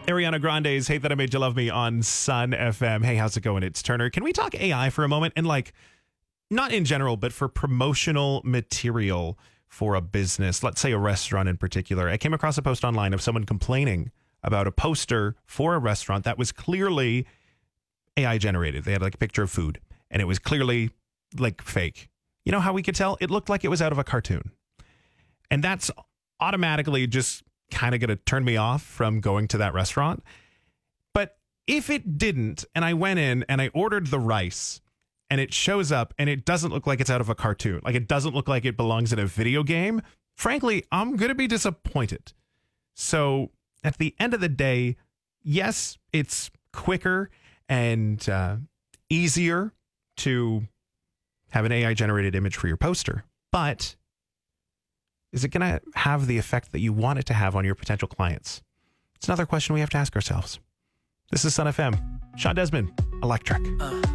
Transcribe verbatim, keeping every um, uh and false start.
Ariana Grande's Hate That I Made You Love Me on Sun F M. Hey, how's it going? It's Turner. Can we talk A I for a moment? And like, not in general, but for promotional material for a business, let's say a restaurant in particular. I came across a post online of someone complaining about a poster for a restaurant that was clearly A I generated. They had like a picture of food and it was clearly like fake. You know how we could tell? It looked like it was out of a cartoon. And that's automatically just kind of going to turn me off from going to that restaurant. But if it didn't, and I went in and I ordered the rice and it shows up and it doesn't look like it's out of a cartoon, like it doesn't look like it belongs in a video game, frankly, I'm going to be disappointed. So at the end of the day, yes, it's quicker and uh, easier to have an A I generated image for your poster, but is it going to have the effect that you want it to have on your potential clients? It's another question we have to ask ourselves. This is Sun F M. Sean Desmond, Electric. Uh.